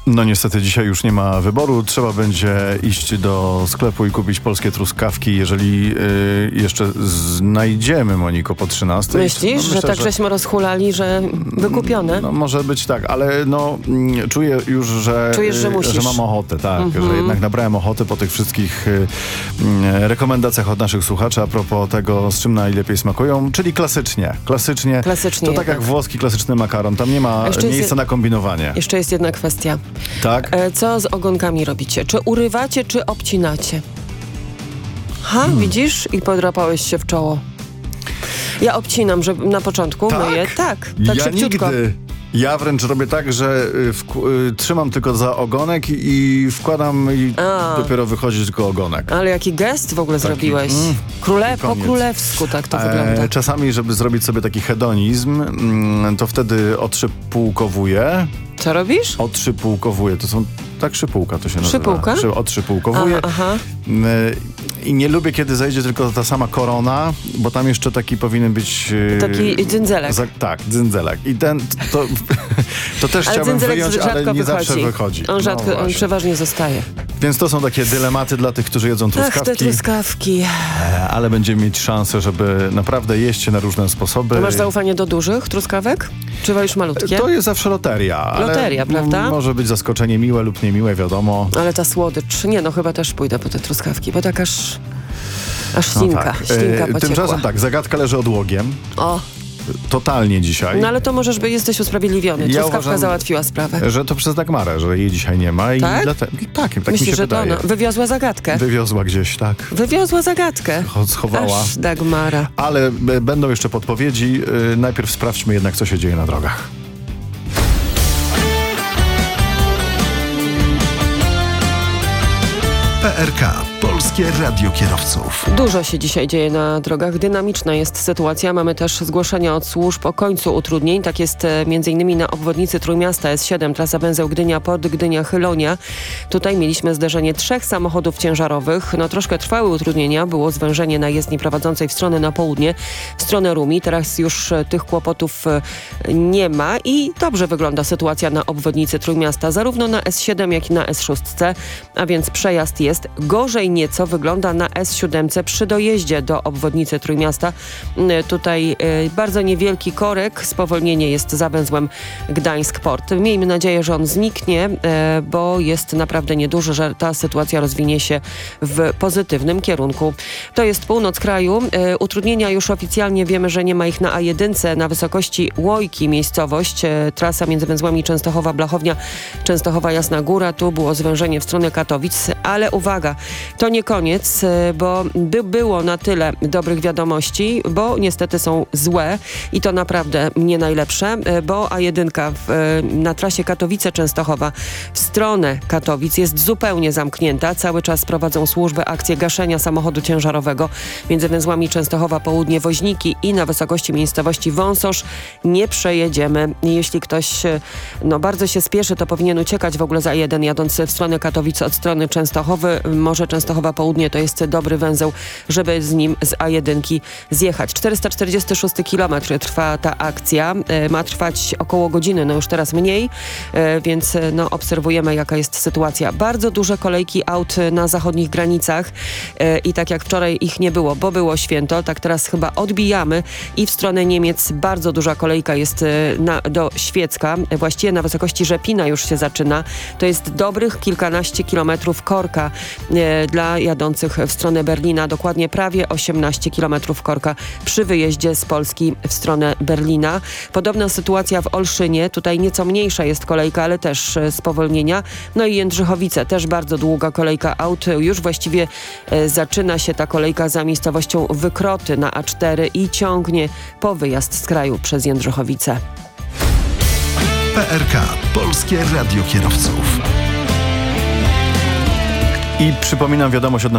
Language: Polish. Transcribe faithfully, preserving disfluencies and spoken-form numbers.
No niestety dzisiaj już nie ma wyboru. Trzeba będzie iść do sklepu i kupić polskie truskawki, jeżeli y, jeszcze znajdziemy, Moniko, po trzynastej. Myślisz, no, myślę, że tak że... żeśmy rozhulali, że wykupione? No może być tak, ale no mm, czuję już, że, Czujesz, że musisz. że mam ochotę, tak, Mhm. że jednak nabrałem ochoty po tych wszystkich y, y, rekomendacjach od naszych słuchaczy a propos tego, z czym najlepiej smakują, czyli klasycznie. Klasycznie. Klasycznie To tak jednak. jak włoski klasyczny makaron, tam nie ma Jeszcze miejsca jest- na kombinowanie. Jeszcze jest jedna kwestia. Tak? E, co z ogonkami robicie? Czy urywacie, czy obcinacie? Ha, Hmm. widzisz? I podrapałeś się w czoło. Ja obcinam, że na początku Tak? myję. Tak, tak Ja szybciutko. nigdy. Ja wręcz robię tak, że y, wk- y, trzymam tylko za ogonek i, i wkładam i A. dopiero wychodzi tylko ogonek. Ale jaki gest w ogóle zrobiłeś? mm, Króle, po koniec. królewsku tak to wygląda. E, czasami, żeby zrobić sobie taki hedonizm, mm, to wtedy otrzypółkowuję. Co robisz? Otrzypółkowuję. To są tak szypułka to się nazywa. Szypułka? Szy- Otrzypółkowuję. A, aha. Y, I nie lubię, kiedy zejdzie tylko ta sama korona, bo tam jeszcze taki powinien być... y, Taki dzynzelek. Za, tak, dzynzelek. I ten, to, to też Ale chciałbym dzynzelek wyjąć, rzadko ale nie wychodzi. zawsze wychodzi. On, rzadko, No on właśnie. przeważnie zostaje. Więc to są takie dylematy dla tych, którzy jedzą Ach, te truskawki, truskawki. e, ale będziemy mieć szansę, żeby naprawdę jeść je na różne sposoby. To masz zaufanie do dużych truskawek? Czy wolisz malutkie? To jest zawsze loteria. ale Loteria, prawda? m- Może być zaskoczenie miłe lub niemiłe, wiadomo. Ale ta słodycz. Nie, no chyba też pójdę po te truskawki, bo tak aż... Aż ślinka, tak. ślinka E, pociekła. Tymczasem tak, zagadka leży odłogiem. O, Totalnie dzisiaj. no ale to możesz być, jesteś usprawiedliwiony. Ja Truskawka uważam, załatwiła sprawę. Że to przez Dagmarę, że jej dzisiaj nie ma. I Tak? Dlate... Tak, tak mi Myślisz, się że to wydaje. ona wywiozła zagadkę? Wywiozła gdzieś, tak. Wywiozła zagadkę. Cho- Schowała. Aż Dagmara. Ale b- będą jeszcze podpowiedzi. Yy, najpierw sprawdźmy jednak, co się dzieje na drogach. P R K. Polskie Radio Kierowców. Dużo się dzisiaj dzieje na drogach. Dynamiczna jest sytuacja. Mamy też zgłoszenia od służb o końcu utrudnień. Tak jest e, m.in. na obwodnicy Trójmiasta S siedem, trasa węzeł Gdynia, Port Gdynia, Chylonia. Tutaj mieliśmy zderzenie trzech samochodów ciężarowych. No troszkę trwały utrudnienia. Było zwężenie na jezdni prowadzącej w stronę na południe, w stronę Rumi. Teraz już e, tych kłopotów e, nie ma i dobrze wygląda sytuacja na obwodnicy Trójmiasta, zarówno na S siedem, jak i na S sześć, a więc przejazd jest. Gorzej nieco wygląda na S siedem przy dojeździe do obwodnicy Trójmiasta. Y, Tutaj y, bardzo niewielki korek, spowolnienie jest za węzłem Gdańsk Port. Miejmy nadzieję, że on zniknie, y, bo jest naprawdę nieduży, że ta sytuacja rozwinie się w pozytywnym kierunku. To jest północ kraju. Y, Utrudnienia już oficjalnie wiemy, że nie ma ich na A jeden na wysokości Łojki miejscowość. Y, Trasa między węzłami Częstochowa-Blachownia, Częstochowa-Jasna Góra. Tu było zwężenie w stronę Katowic, ale uwaga, to nie koniec, bo by było na tyle dobrych wiadomości, bo niestety są złe i to naprawdę nie najlepsze, bo A jeden w, na trasie Katowice-Częstochowa w stronę Katowic jest zupełnie zamknięta. Cały czas prowadzą służby akcje gaszenia samochodu ciężarowego między węzłami Częstochowa Południe, Woźniki i na wysokości miejscowości Wąsosz nie przejedziemy. Jeśli ktoś no, bardzo się spieszy, to powinien uciekać w ogóle za A jeden jadąc w stronę Katowic od strony Częstochowy. Może Częstochowa Południe to jest dobry węzeł, żeby z nim z A jeden zjechać. czterysta czterdziesty szósty kilometr trwa ta akcja. E, ma trwać około godziny, no już teraz mniej, e, więc e, no, obserwujemy, jaka jest sytuacja. Bardzo duże kolejki aut na zachodnich granicach e, i tak jak wczoraj ich nie było, bo było święto, tak teraz chyba odbijamy i w stronę Niemiec bardzo duża kolejka jest e, na, do Świecka. E, właściwie na wysokości Rzepina już się zaczyna. To jest dobrych kilkanaście kilometrów korka e, dla jadących w stronę Berlina. Dokładnie prawie osiemnaście kilometrów korka przy wyjeździe z Polski w stronę Berlina. Podobna sytuacja w Olszynie. Tutaj nieco mniejsza jest kolejka, ale też e, spowolnienia. No i Jędrzychowice. Też bardzo długa kolejka aut. Już właściwie e, zaczyna się ta kolejka za miejscowością Wykroty na A cztery i ciągnie po wyjazd z kraju przez Jędrzychowice. P R K. Polskie Radio Kierowców. I przypominam wiadomość od